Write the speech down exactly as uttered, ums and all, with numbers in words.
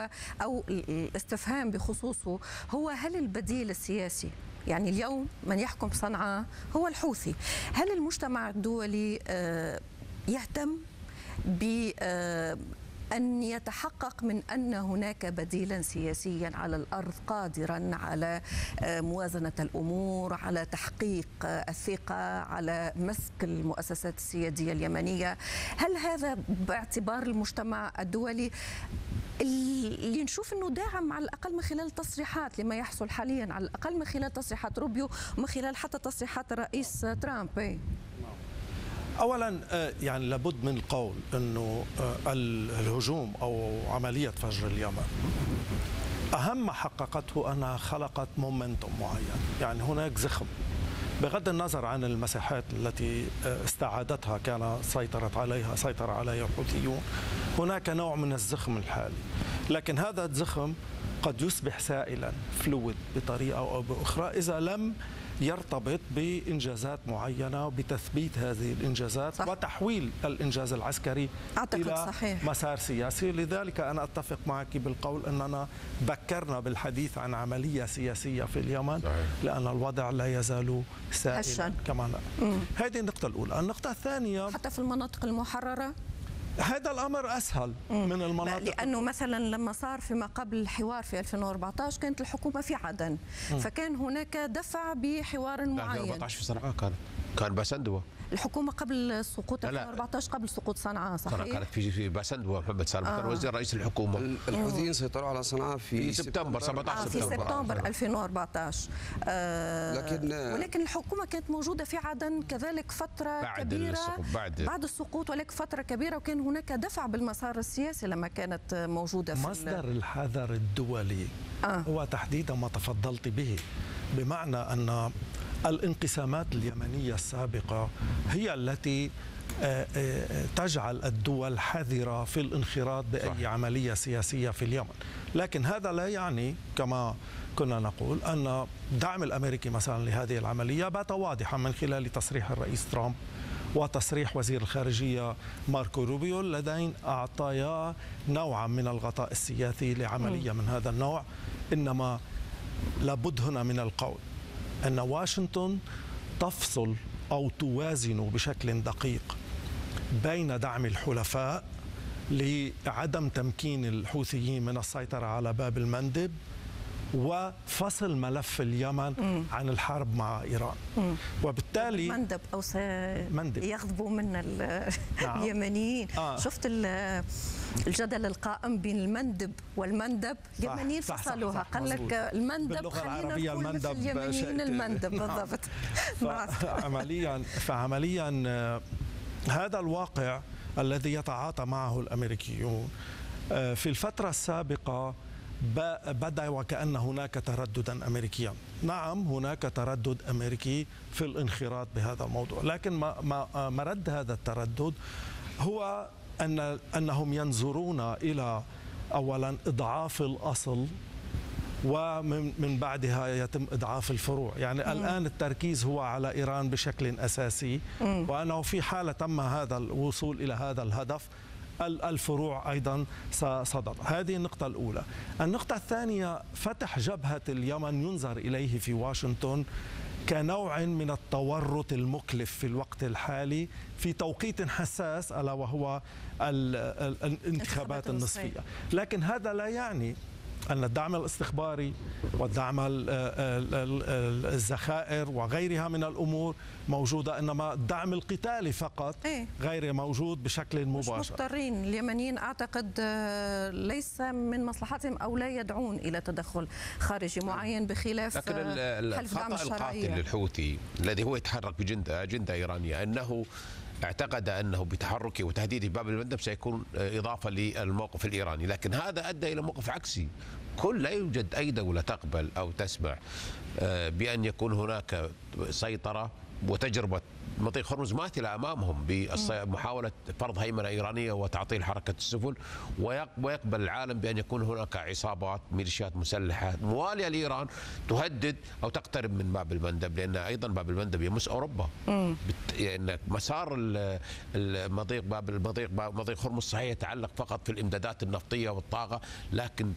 هو أو الاستفهام بخصوصه هو هل البديل السياسي، يعني اليوم من يحكم صنعاء هو الحوثي، هل المجتمع الدولي يهتم ب أن يتحقق من أن هناك بديلا سياسيا على الأرض قادرا على موازنة الأمور، على تحقيق الثقة، على مسك المؤسسات السيادية اليمنية؟ هل هذا باعتبار المجتمع الدولي اللي نشوف أنه داعم على الأقل من خلال تصريحات لما يحصل حاليا، على الأقل من خلال تصريحات روبيو ومن خلال حتى تصريحات الرئيس ترامب؟ أولا يعني لابد من القول أنه الهجوم أو عملية فجر اليمن أهم ما حققته أنها خلقت مومنتوم معين، يعني هناك زخم بغض النظر عن المساحات التي استعادتها كان سيطرت عليها سيطر عليها الحوثيون، هناك نوع من الزخم الحالي، لكن هذا الزخم قد يصبح سائلا فلويد بطريقة أو بأخرى إذا لم يرتبط بإنجازات معينة بتثبيت هذه الإنجازات صح. وتحويل الإنجاز العسكري إلى صحيح. مسار سياسي. لذلك أنا أتفق معك بالقول أننا بكرنا بالحديث عن عملية سياسية في اليمن صحيح. لأن الوضع لا يزال سائلا كما هذه النقطة الأولى. النقطة الثانية حتى في المناطق المحررة هذا الأمر أسهل من المناطق، لأنه مثلا لما صار فيما قبل الحوار في ألفين وأربعة عشر كانت الحكومة في عدن م. فكان هناك دفع بحوار معين. أربعة عشر في صنعاء كان كان باسندوة الحكومة قبل سقوط ألفين وأربعة عشر قبل سقوط صنعاء صحيح؟ صنعاء كانت في في باسندوة. محمد سالم آه. كان وزير رئيس الحكومة. الحوثيين سيطروا على صنعاء في, في سبتمبر سبعة عشر آه في سبتمبر ألفين وأربعة عشر آه لكن ولكن الحكومة كانت موجودة في عدن كذلك فترة بعد كبيرة السقوط بعد بعد السقوط، ولكن فترة كبيرة وكان هناك دفع بالمسار السياسي لما كانت موجودة في مصدر الحذر الدولي آه. هو تحديدا ما تفضلت به، بمعنى أن الانقسامات اليمنية السابقة هي التي تجعل الدول حذرة في الانخراط بأي صح. عملية سياسية في اليمن، لكن هذا لا يعني كما كنا نقول أن الدعم الأمريكي مثلا لهذه العملية بات واضحا من خلال تصريح الرئيس ترامب وتصريح وزير الخارجية ماركو روبيو اللذين أعطيا نوعا من الغطاء السياسي لعملية من هذا النوع. إنما لابد هنا من القول أن واشنطن تفصل أو توازن بشكل دقيق بين دعم الحلفاء لعدم تمكين الحوثيين من السيطرة على باب المندب وفصل ملف اليمن م. عن الحرب مع إيران. م. وبالتالي مندب أو سيغضبوا من نعم. اليمنيين آه. شفت الجدل القائم بين المندب والمندب، اليمنيين فصلوها قال لك المندب خلينا نقول مثل اليمنيين المندب بالضبط. فعمليا فعمليا هذا الواقع الذي يتعاطى معه الأمريكيون في الفترة السابقة بدأ وكأن هناك ترددا أمريكيا. نعم هناك تردد أمريكي في الانخراط بهذا الموضوع، لكن ما مرد هذا التردد هو أن أنهم ينظرون إلى أولا إضعاف الأصل ومن من بعدها يتم إضعاف الفروع. يعني مم. الآن التركيز هو على إيران بشكل أساسي مم. وأنه في حالة تم هذا الوصول إلى هذا الهدف الفروع أيضا صدر. هذه النقطة الأولى. النقطة الثانية فتح جبهة اليمن ينظر إليه في واشنطن كنوع من التورط المكلف في الوقت الحالي في توقيت حساس ألا وهو الانتخابات النصفية، لكن هذا لا يعني أن الدعم الاستخباري والدعم الذخائر وغيرها من الأمور موجودة، إنما الدعم القتالي فقط غير موجود بشكل مباشر. مش مضطرين اليمنيين أعتقد ليس من مصلحتهم أو لا يدعون إلى تدخل خارجي معين بخلاف لكن الخطأ القاتل للحوثي الذي هو يتحرك بأجندة أجندة إيرانية أنه اعتقد أنه بتحركه وتهديده باب المندب سيكون إضافة للموقف الإيراني، لكن هذا أدى إلى موقف عكسي. كل لا يوجد أي دولة تقبل أو تسمع بأن يكون هناك سيطرة وتجربة مضيق هرمز ماثلة أمامهم بمحاولة فرض هيمنة إيرانية وتعطيل حركة السفن، ويقبل العالم بأن يكون هناك عصابات ميليشيات مسلحة موالية لإيران تهدد أو تقترب من باب المندب، لأن أيضا باب المندب يمس أوروبا. يعني مسار المضيق باب المضيق مضيق هرمز صحيح يتعلق فقط في الإمدادات النفطية والطاقة، لكن